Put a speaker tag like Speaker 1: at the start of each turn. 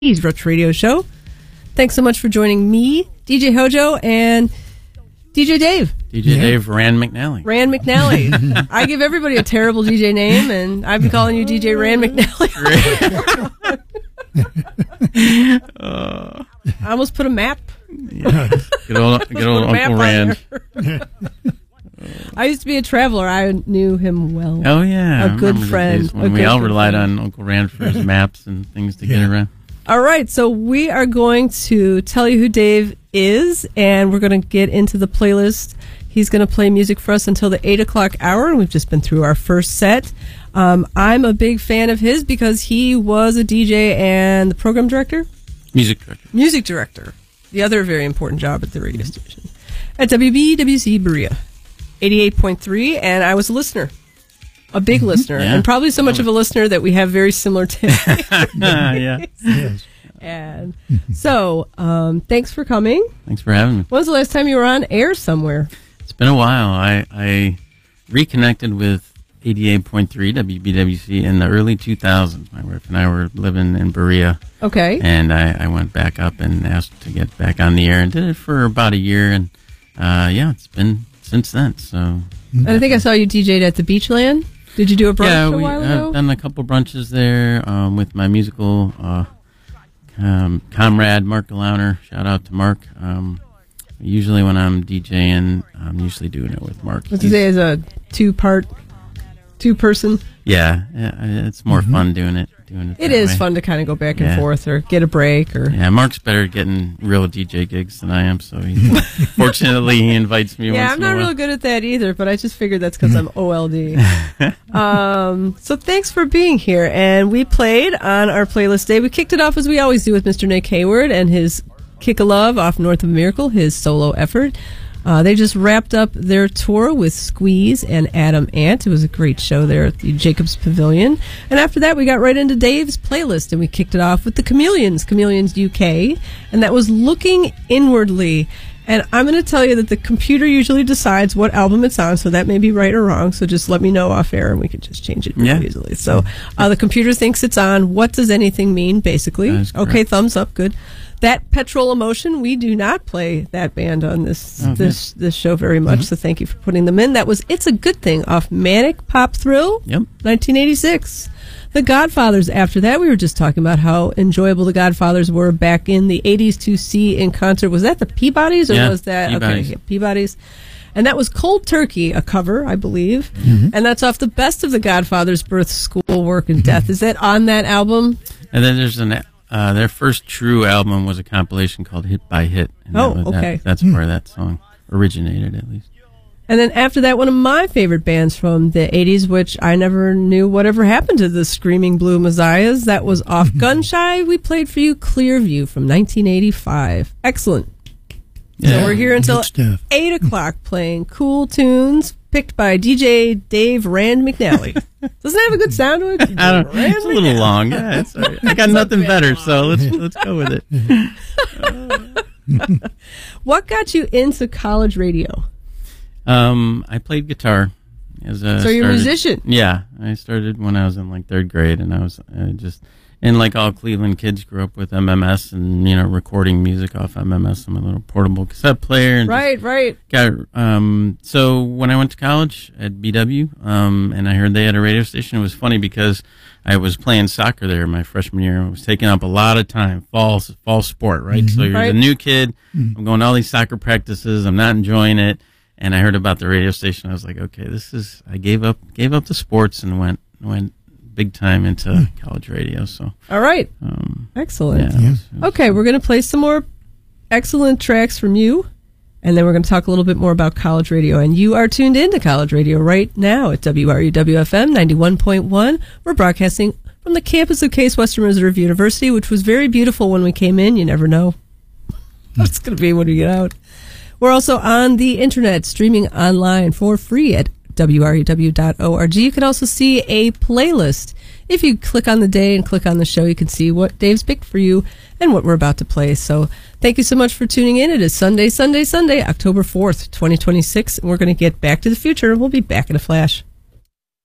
Speaker 1: Roots Radio Show. Thanks so much for joining me, DJ Hojo, and DJ Dave.
Speaker 2: DJ Dave Rand McNally.
Speaker 1: Rand McNally. I give everybody a terrible DJ name, and I've been calling you DJ Rand McNally. I almost put a map.
Speaker 2: Yeah. Good old Uncle Rand.
Speaker 1: I used to be a traveler. I knew him well.
Speaker 2: Oh, yeah.
Speaker 1: A good friend.
Speaker 2: When we all relied on Uncle Rand for his maps and things to get around.
Speaker 1: All right, so we are going to tell you who Dave is, and we're going to get into the playlist. He's going to play music for us until the 8 o'clock hour, and we've just been through our first set. I'm a big fan of his because he was a DJ and the program director?
Speaker 2: Music director.
Speaker 1: Music director. The other very important job at the radio station. At WBWC Berea, 88.3, and I was a listener. A big listener, and probably so much of a listener that we have very similar tastes.
Speaker 2: Yeah.
Speaker 3: Yes.
Speaker 1: And so, thanks for coming.
Speaker 2: Thanks for having me.
Speaker 1: When was the last time you were on air somewhere?
Speaker 2: It's been a while. I reconnected with 88.3 WBWC in the early 2000s. My wife and I were living in Berea.
Speaker 1: Okay.
Speaker 2: And I went back up and asked to get back on the air and did it for about a year. And, it's been since then. So.
Speaker 1: And I think I saw you DJ'd at the Beachland. Did you do a brunch a while ago?
Speaker 2: I've done a couple brunches there with my musical comrade, Mark Galauner. Shout out to Mark. Usually when I'm DJing, I'm usually doing it with Mark.
Speaker 1: What's today is a two-person?
Speaker 2: Yeah, it's more fun doing it.
Speaker 1: It is fun to kind of go back and forth or get a break.
Speaker 2: Yeah, Mark's better at getting real DJ gigs than I am, so fortunately he invites me once in a while.
Speaker 1: Yeah, I'm not real good at that either, but I just figured that's because I'm OLD. So thanks for being here. And we played on our playlist day. We kicked it off as we always do with Mr. Nick Hayward and his Kick of Love off North of a Miracle, his solo effort. They just wrapped up their tour with Squeeze and Adam Ant. It was a great show there at the Jacobs Pavilion. And after that, we got right into Dave's playlist, and we kicked it off with the Chameleons UK, and that was Looking Inwardly. And I'm going to tell you that the computer usually decides what album it's on, so that may be right or wrong, so just let me know off air, and we can just change it really easily. So the computer thinks it's on What Does Anything Mean, basically. Okay, thumbs up, good. That Petrol Emotion, we do not play that band on this show very much, so thank you for putting them in. That was It's a Good Thing off Manic Pop Thrill, 1986. The Godfathers after that, we were just talking about how enjoyable the Godfathers were back in the 80s to see in concert. Was that the Peabodys, or was that...
Speaker 2: Peabody's.
Speaker 1: Okay, Peabody's. And that was Cold Turkey, a cover, I believe. And that's off the Best of the Godfathers, Birth, School, Work, and Death. Is that on that album?
Speaker 2: And then there's their first true album was a compilation called Hit by Hit. And that's where that song originated, at least.
Speaker 1: And then after that, one of my favorite bands from the 80s, which I never knew whatever happened to the Screaming Blue Messiahs, that was off Gunshy. We played for you Clearview from 1985. Excellent. So we're here until 8 o'clock playing cool tunes picked by DJ Dave Rand McNally. Doesn't that have a good sound to it?
Speaker 2: It's a little long. Yeah, it's all right. I got nothing better, so let's go with it.
Speaker 1: What got you into college radio?
Speaker 2: I played guitar.
Speaker 1: So you're a musician?
Speaker 2: Yeah, I started when I was in like third grade, and I was and like all Cleveland kids grew up with MMS and recording music off MMS on my little portable cassette player. And
Speaker 1: right.
Speaker 2: So when I went to college at BW, and I heard they had a radio station, it was funny because I was playing soccer there my freshman year. It was taking up a lot of time, fall sport, right? So you're a new kid. I'm going to all these soccer practices. I'm not enjoying it. And I heard about the radio station. I was like, okay, I gave up the sports and went big time into college radio. So
Speaker 1: all right, excellent.
Speaker 2: Yeah,
Speaker 1: okay, we're going to play some more excellent tracks from you, and then we're going to talk a little bit more about college radio. And you are tuned into college radio right now at WRUW-FM 91.1. We're broadcasting from the campus of Case Western Reserve University, which was very beautiful when we came in. You never know what's going to be when we get out. We're also on the internet, streaming online for free at WRUW.org. You can also see a playlist. If you click on the day and click on the show, you can see what Dave's picked for you and what we're about to play. So thank you so much for tuning in. It is Sunday, October 4th, 2026, and we're going to get back to the future. We'll be back in a flash.